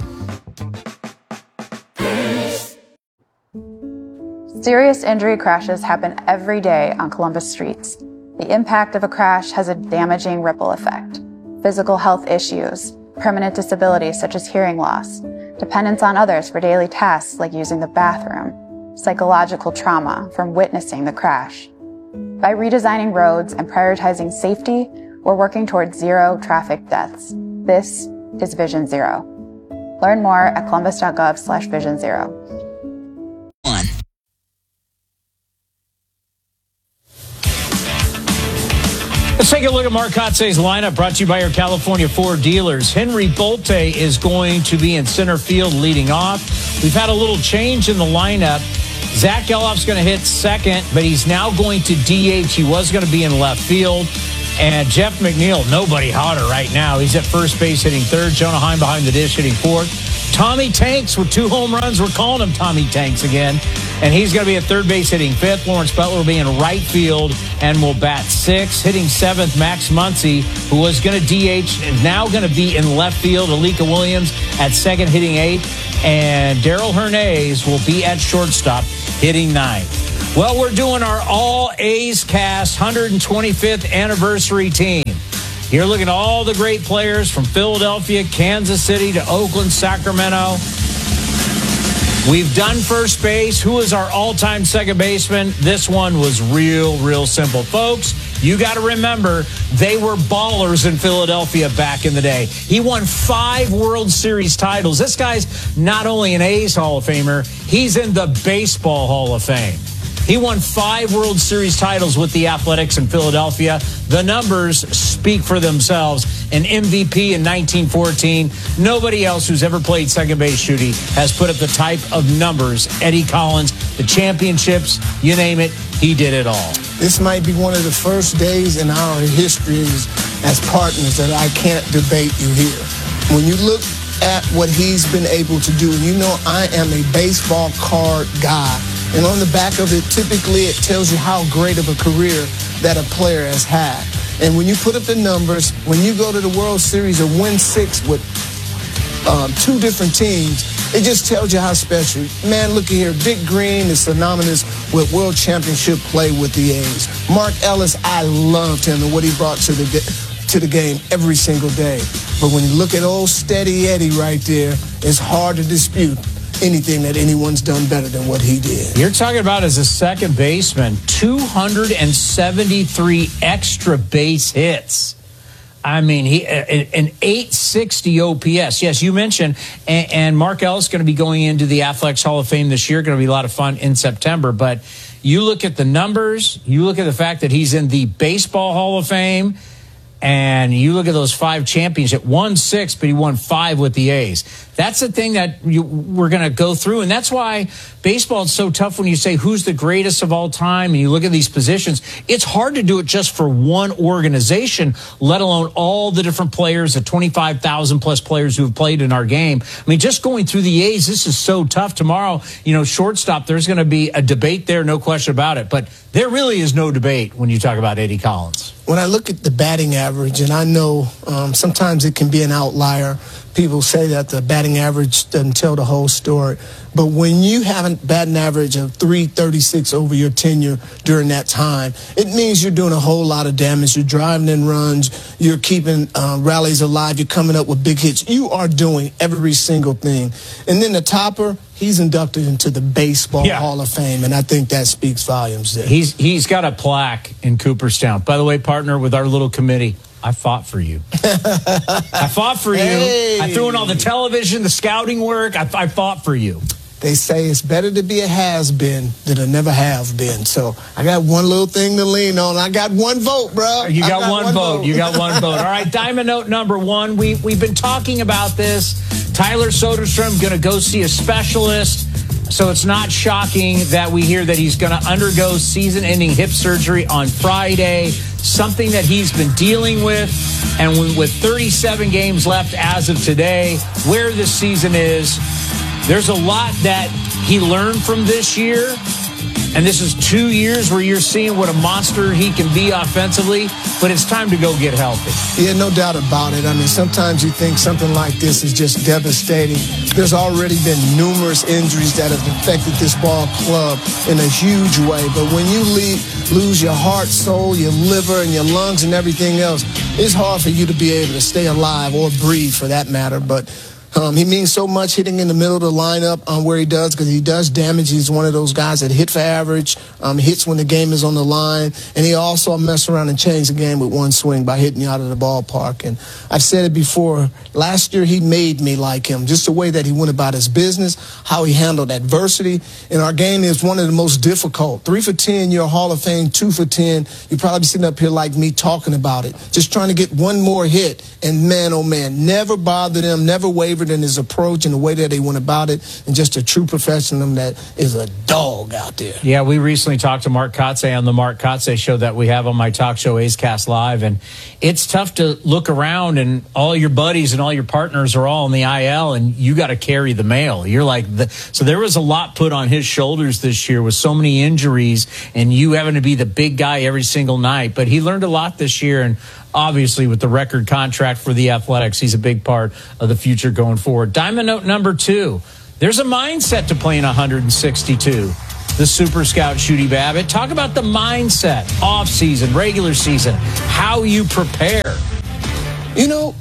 Serious injury crashes happen every day on Columbus streets. The impact of a crash has a damaging ripple effect. physical health issues, permanent disabilities such as hearing loss, dependence on others for daily tasks like using the bathroom, psychological trauma from witnessing the crash. By redesigning roads and prioritizing safety, we're working towards zero traffic deaths. This is Vision Zero. Learn more at columbus.gov/Vision Zero. Let's take a look at Mark Kotze's lineup, brought to you by your California Ford dealers. Henry Bolte is going to be in center field leading off. We've had a little change in the lineup. Zach Gelof's going to hit second, but he's now going to DH. He was going to be in left field. And Jeff McNeil, nobody hotter right now. He's at first base hitting third. Jonah Heim behind the dish hitting fourth. Tommy Tanks with 2 home runs. We're calling him Tommy Tanks again. And he's going to be at third base hitting fifth. Lawrence Butler will be in right field and will bat sixth. Hitting seventh, Max Muncy, who was going to DH and now going to be in left field. Alika Williams at second hitting eighth. And Daryl Hernandez will be at shortstop hitting ninth. Well, we're doing our All A's Cast 125th anniversary team. Here looking at all the great players from Philadelphia, Kansas City to Oakland, Sacramento. We've done first base. Who is our all-time second baseman? This one was real simple. Folks, you got to remember, they were ballers in Philadelphia back in the day. He won 5 World Series titles. This guy's not only an A's Hall of Famer, he's in the Baseball Hall of Fame. He won 5 World Series titles with the Athletics in Philadelphia. The numbers speak for themselves. An MVP in 1914. Nobody else who's ever played second base, Shooty, has put up the type of numbers. Eddie Collins, the championships, you name it, he did it all. This might be one of the first days in our histories as partners that I can't debate you here. When you look at what he's been able to do, and you know I am a baseball card guy, and on the back of it, typically it tells you how great of a career that a player has had. And when you put up the numbers, when you go to the World Series or win 6 with 2 different teams, it just tells you how special. Man, look at here. Dick Green is synonymous with world championship play with the A's. Mark Ellis, I loved him and what he brought to the game every single day. But when you look at old Steady Eddie right there, it's hard to dispute anything that anyone's done better than what he did. You're talking about as a second baseman, 273 extra base hits. I mean, he an 860 OPS. Yes, you mentioned, and Mark Ellis is going to be going into the Athletics Hall of Fame this year. Going to be a lot of fun in September. But you look at the numbers, you look at the fact that he's in the Baseball Hall of Fame, and you look at those 5 championships. Won 6, but he won 5 with the A's. That's the thing that we're going to go through, and that's why baseball is so tough when you say who's the greatest of all time, and you look at these positions. It's hard to do it just for one organization, let alone all the different players, the 25,000-plus players who have played in our game. I mean, just going through the A's, this is so tough. Tomorrow, shortstop, there's going to be a debate there, no question about it. But there really is no debate when you talk about Eddie Collins. When I look at the batting average, and I know sometimes it can be an outlier, people say that the batting average doesn't tell the whole story. But when you have a batting average of .336 over your tenure during that time, it means you're doing a whole lot of damage. You're driving in runs. You're keeping rallies alive. You're coming up with big hits. You are doing every single thing. And then the topper, he's inducted into the Baseball Hall of Fame, and I think that speaks volumes there. He's got a plaque in Cooperstown. By the way, partner, with our little committee, I fought for you. I fought for you. Hey. I threw in all the television, the scouting work. I fought for you. They say it's better to be a has-been than a never have been. So I got one little thing to lean on. I got one vote, bro. You got one vote. You got one vote. All right, Diamond Note number 1. We've been talking about this. Tyler Soderstrom going to go see a specialist. So it's not shocking that we hear that he's going to undergo season-ending hip surgery on Friday, something that he's been dealing with. And with 37 games left as of today, where this season is, there's a lot that he learned from this year. And this is 2 years where you're seeing what a monster he can be offensively, but it's time to go get healthy. Yeah, no doubt about it. I mean, sometimes you think something like this is just devastating. There's already been numerous injuries that have affected this ball club in a huge way. But when you lose your heart, soul, your liver, and your lungs and everything else, it's hard for you to be able to stay alive or breathe for that matter. But he means so much hitting in the middle of the lineup where he does, because he does damage. He's one of those guys that hit for average, hits when the game is on the line, and he also mess around and change the game with one swing by hitting you out of the ballpark. And I've said it before, last year he made me like him, just the way that he went about his business, how he handled adversity. And our game is one of the most difficult. 3 for 10, you're a Hall of Fame. 2 for 10, you're probably sitting up here like me talking about it, just trying to get one more hit. And man, oh man, never bothered him, never wavered in his approach and the way that he went about it, and just a true professional that is a dog out there. Yeah, we recently talked to Mark Kotsay on the Mark Kotsay show that we have on my talk show, A's Cast Live, and it's tough to look around and all your buddies and all your partners are all in the IL, and you got to carry the mail. You're like, so there was a lot put on his shoulders this year with so many injuries and you having to be the big guy every single night. But he learned a lot this year, and obviously, with the record contract for the Athletics, he's a big part of the future going forward. Diamond note number 2. There's a mindset to playing 162. The Super Scout, Shooty Babbitt. Talk about the mindset, off-season, regular season, how you prepare. You know,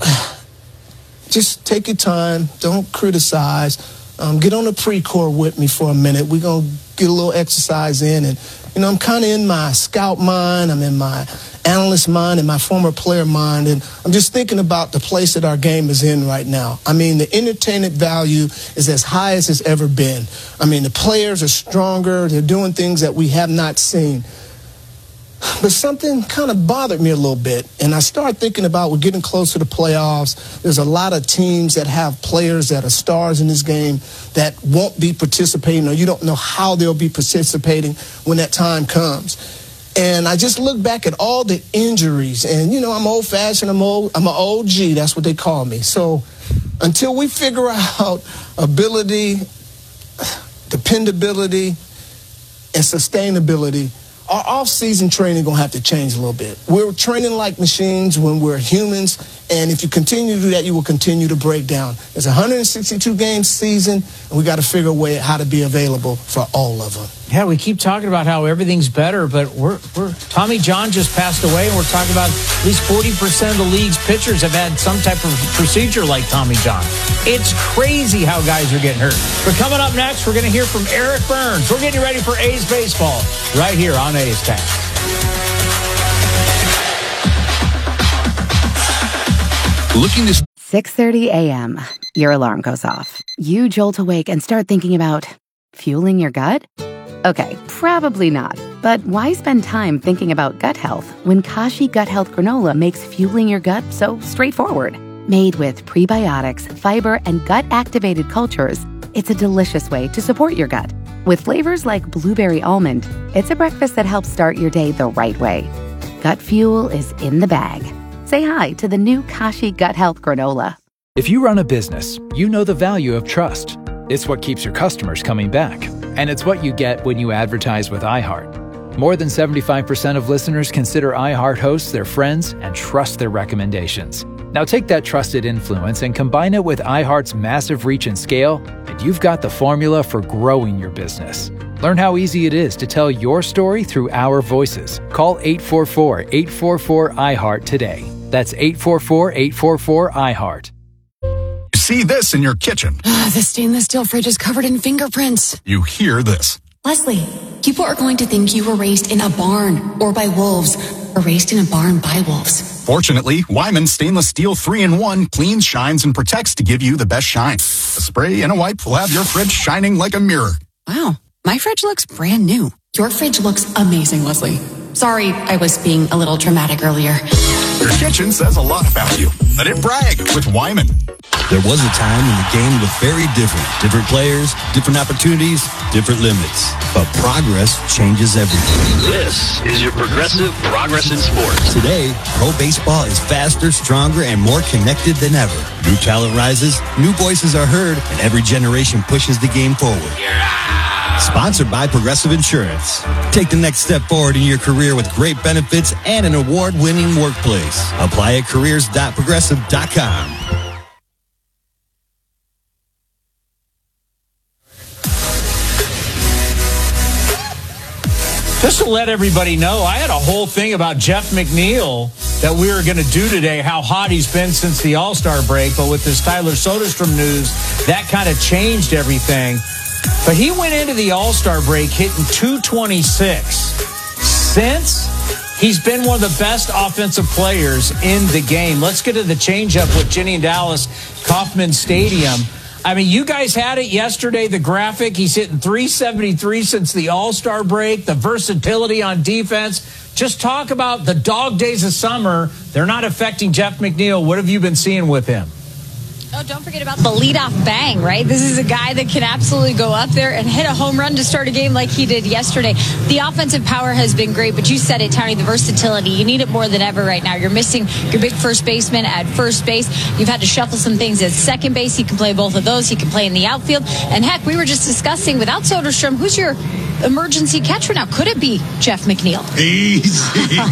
just take your time. Don't criticize. Get on the pre-core with me for a minute. We're going to get a little exercise in. And, you know, I'm kind of in my scout mind. I'm in my analyst mind and my former player mind. And I'm just thinking about the place that our game is in right now. I mean, the entertainment value is as high as it's ever been. I mean, the players are stronger. They're doing things that we have not seen. But something kind of bothered me a little bit, and I started thinking about we're getting close to the playoffs. There's a lot of teams that have players that are stars in this game that won't be participating, or you don't know how they'll be participating when that time comes. And I just look back at all the injuries, and, you know, I'm old-fashioned, I'm an OG, that's what they call me. So until we figure out ability, dependability, and sustainability, our off-season training going to have to change a little bit. We're training like machines when we're humans, and if you continue to do that, you will continue to break down. It's a 162-game season, and we got to figure a way how to be available for all of them. Yeah, we keep talking about how everything's better, but we're Tommy John just passed away, and we're talking about at least 40% of the league's pitchers have had some type of procedure like Tommy John. It's crazy how guys are getting hurt. But coming up next, we're going to hear from Eric Burns. We're getting ready for A's baseball right here on A's Cast. Looking to 6:30 a.m. Your alarm goes off. You jolt awake and start thinking about fueling your gut? Okay, probably not. But why spend time thinking about gut health when Kashi Gut Health Granola makes fueling your gut so straightforward? Made with prebiotics, fiber, and gut-activated cultures, it's a delicious way to support your gut. With flavors like blueberry almond, it's a breakfast that helps start your day the right way. Gut fuel is in the bag. Say hi to the new Kashi Gut Health Granola. If you run a business, you know the value of trust. It's what keeps your customers coming back. And it's what you get when you advertise with iHeart. More than 75% of listeners consider iHeart hosts their friends and trust their recommendations. Now take that trusted influence and combine it with iHeart's massive reach and scale, and you've got the formula for growing your business. Learn how easy it is to tell your story through our voices. Call 844-844-iHeart today. That's 844-844-iHeart. See this in your kitchen. The stainless steel fridge is covered in fingerprints. You hear this. Leslie, people are going to think you were raised in a barn or by wolves, or raised in a barn by wolves. Fortunately, Wyman Stainless Steel 3-in-1 cleans, shines, and protects to give you the best shine. A spray and a wipe will have your fridge shining like a mirror. Wow, my fridge looks brand new. Your fridge looks amazing, Leslie. Sorry, I was being a little dramatic earlier. Your kitchen says a lot about you. Let it brag with Wyman. There was a time when the game was very different. Different players, different opportunities, different limits. But progress changes everything. This is your Progressive Progress in Sports. Today, pro baseball is faster, stronger, and more connected than ever. New talent rises, new voices are heard, and every generation pushes the game forward. Sponsored by Progressive Insurance. Take the next step forward in your career with great benefits and an award-winning workplace. Apply at careers.progressive.com. Just to let everybody know, I had a whole thing about Jeff McNeil that we were going to do today, how hot he's been since the All-Star break. But with this Tyler Soderstrom news, that kind of changed everything. But he went into the All-Star break hitting .226. Since, he's been one of the best offensive players in the game. Let's get to the changeup with Jenny and Dallas, Kauffman Stadium. I mean, you guys had it yesterday, the graphic. He's hitting .373 since the All-Star break, the versatility on defense. Just talk about the dog days of summer. They're not affecting Jeff McNeil. What have you been seeing with him? Oh, don't forget about the leadoff bang, right? This is a guy that can absolutely go up there and hit a home run to start a game like he did yesterday. The offensive power has been great, but you said it, Tony, the versatility. You need it more than ever right now. You're missing your big first baseman at first base. You've had to shuffle some things at second base. He can play both of those. He can play in the outfield. And heck, we were just discussing without Soderstrom, who's your emergency catcher now? Could it be Jeff McNeil? Easy.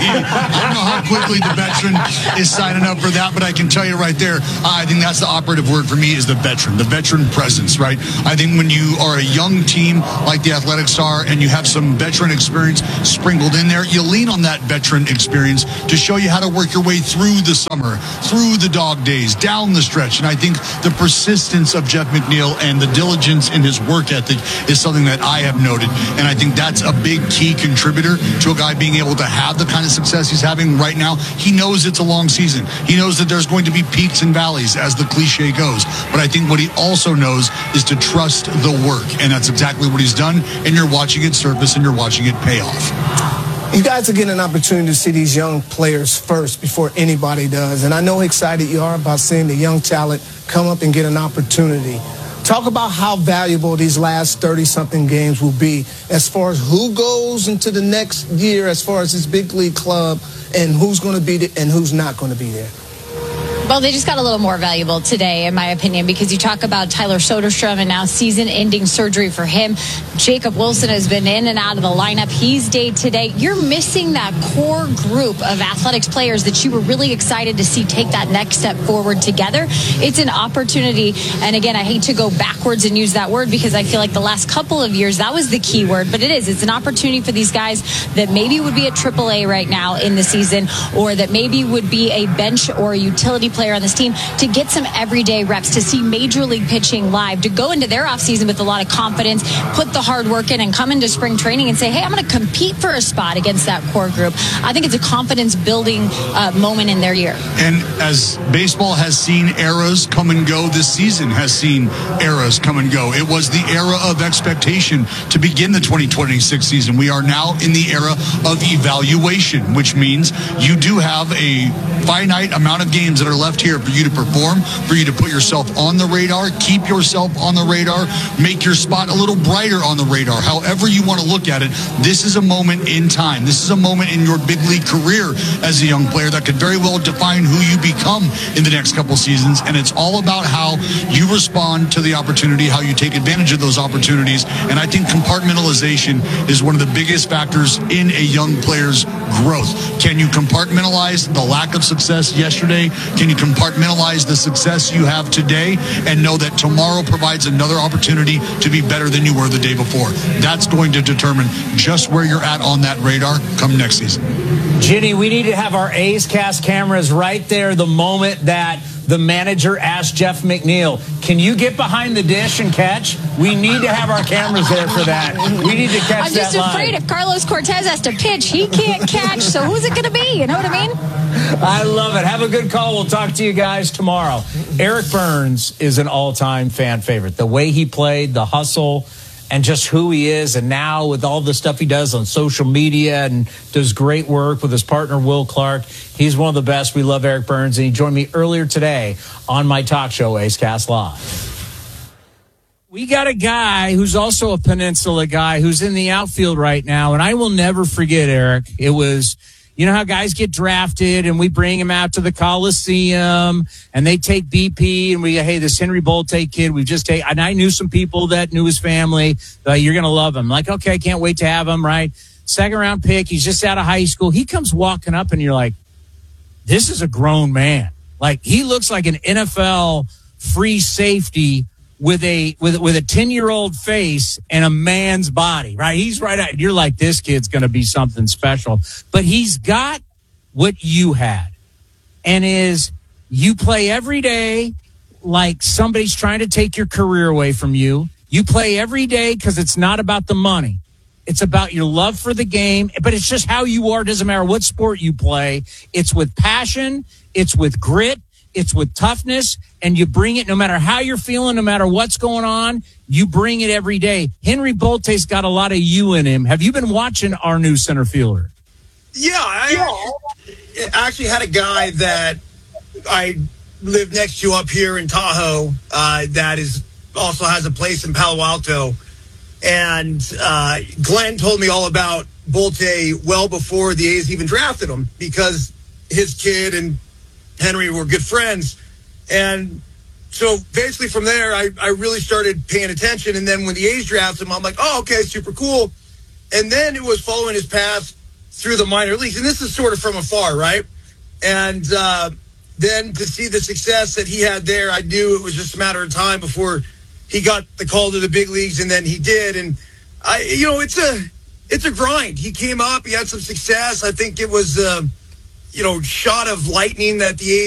I don't know how quickly the veteran is signing up for that, but I can tell you right there, I think that's the operative word for me is the veteran presence, right? I think when you are a young team like the Athletics are and you have some veteran experience sprinkled in there, you lean on that veteran experience to show you how to work your way through the summer, through the dog days, down the stretch. And I think the persistence of Jeff McNeil and the diligence in his work ethic is something that I have noted. And I think that's a big key contributor to a guy being able to have the kind of success he's having right now. He knows it's a long season. He knows that there's going to be peaks and valleys, as the cliche goes. But I think what he also knows is to trust the work. And that's exactly what he's done. And you're watching it surface and you're watching it pay off. You guys are getting an opportunity to see these young players first before anybody does. And I know how excited you are about seeing the young talent come up and get an opportunity. Talk about how valuable these last 30-something games will be as far as who goes into the next year as far as this big league club and who's going to be there and who's not going to be there. Well, they just got a little more valuable today, in my opinion, because you talk about Tyler Soderstrom and now season-ending surgery for him. Jacob Wilson has been in and out of the lineup. He's day-to-day. You're missing that core group of athletics players that you were really excited to see take that next step forward together. It's an opportunity, and again, I hate to go backwards and use that word because I feel like the last couple of years, that was the key word, but it is. It's an opportunity for these guys that maybe would be at AAA right now in the season or that maybe would be a bench or a utility player on this team to get some everyday reps, to see major league pitching live, to go into their offseason with a lot of confidence, put the hard work in and come into spring training and say, hey, I'm going to compete for a spot against that core group. I think it's a confidence building moment in their year. And as baseball has seen eras come and go, this season has seen eras come and go. It was the era of expectation to begin the 2026 season. We are now in the era of evaluation, which means you do have a finite amount of games that are left here for you to perform, for you to put yourself on the radar, keep yourself on the radar, make your spot a little brighter on the radar. However you want to look at it, this is a moment in time. This is a moment in your big league career as a young player that could very well define who you become in the next couple seasons. And it's all about how you respond to the opportunity, how you take advantage of those opportunities. And I think compartmentalization is one of the biggest factors in a young player's growth. Can you compartmentalize the lack of success yesterday? Can you compartmentalize the success you have today and know that tomorrow provides another opportunity to be better than you were the day before? That's going to determine just where you're at on that radar come next season. Jenny, we need to have our A's Cast cameras right there the moment that the manager asked Jeff McNeil, can you get behind the dish and catch? We need to have our cameras there for that. We need to catch that live. I'm just afraid if Carlos Cortez has to pitch, he can't catch. So who's it going to be? You know what I mean? I love it. Have a good call. We'll talk to you guys tomorrow. Eric Burns is an all-time fan favorite. The way he played, the hustle, and just who he is. And now with all the stuff he does on social media and does great work with his partner, Will Clark, he's one of the best. We love Eric Burns. And he joined me earlier today on my talk show, A's Cast Live. We got a guy who's also a Peninsula guy who's in the outfield right now. And I will never forget, Eric. It was you know how guys get drafted and we bring them out to the Coliseum and they take BP and hey, this Henry Bolte kid, and I knew some people that knew his family. You're going to love him. Like, okay, I can't wait to have him, right? Second round pick. He's just out of high school. He comes walking up and you're like, this is a grown man. Like, he looks like an NFL free safety with a 10-year-old face and a man's body, right? He's right out. You're like, this kid's going to be something special. But he's got what you had, and you play every day like somebody's trying to take your career away from you. You play every day because it's not about the money. It's about your love for the game, but it's just how you are. It doesn't matter what sport you play. It's with passion. It's with grit. It's with toughness, and you bring it no matter how you're feeling, no matter what's going on. You bring it every day. Henry Bolte's got a lot of you in him. Have you been watching our new center fielder? Yeah, I actually had a guy that I live next to up here in Tahoe that also has a place in Palo Alto. And Glenn told me all about Bolte well before the A's even drafted him, because his kid and Henry were good friends. And so basically from there, I really started paying attention. And then when the A's drafted him, I'm like, oh, okay, super cool. And then it was following his path through the minor leagues. And this is sort of from afar, right? And then to see the success that he had there, I knew it was just a matter of time before he got the call to the big leagues, and then he did. And it's a grind. He came up, he had some success. I think it was shot of lightning that the A's